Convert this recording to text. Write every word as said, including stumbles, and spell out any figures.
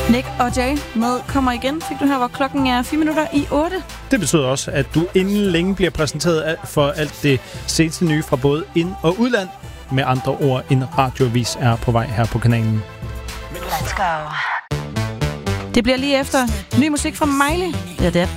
Nick og Jay med Kommer igen, fik du her, hvor klokken er fire minutter i otte. Det betyder også, at du inden længe bliver præsenteret for alt det seneste nye fra både ind- og udland. Med andre ord, en radioavis er på vej her på kanalen. Let's go. Det bliver lige efter ny musik fra Miley. Ja, det er